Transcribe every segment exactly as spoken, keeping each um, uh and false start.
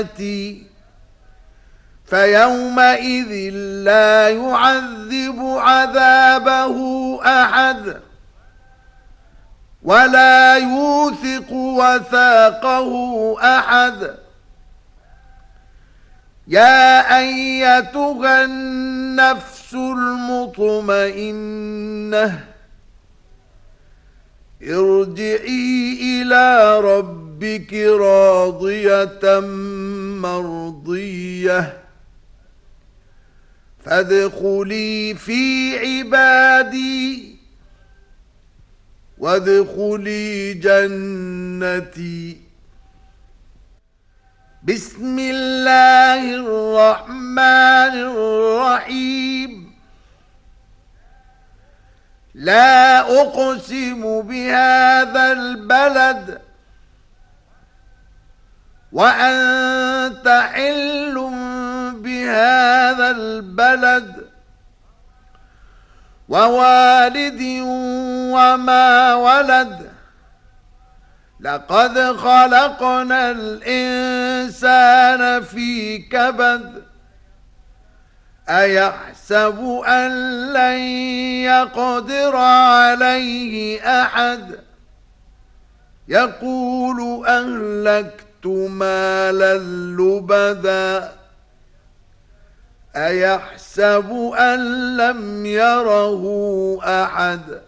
فيومئذ لا يعذب عذابه أحد ولا يوثق وثاقه أحد. يا أيتها النفس المطمئنة ارجعي إلى ربك راضية مرضية فادخلي في عبادي وادخلي جنتي. بسم الله الرحمن الرحيم. لا أقسم بهذا البلد وأنت حل بهذا البلد ووالد وما ولد. لقد خلقنا الإنسان في كبد. أيحسب أن لن يقدر عليه أحد يقول أهلكت مالا لبدا أيحسب أن لم يره أحد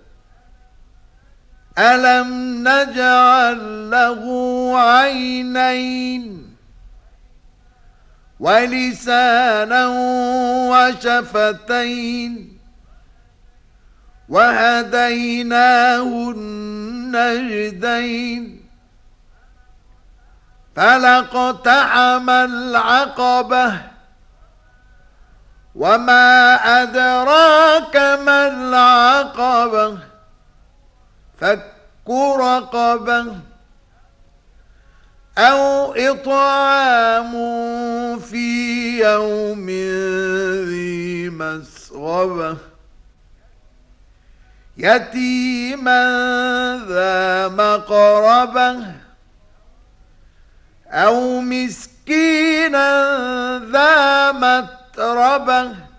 ألم نجعل له عينين ولسانا وشفتين وهديناه النجدين فلاقتحم العقبة وما أدراك ما العقبة فك رقبة أو إطعام في يوم ذي مسغبة يتيما ذا مقربة أو مسكينا ذا متربة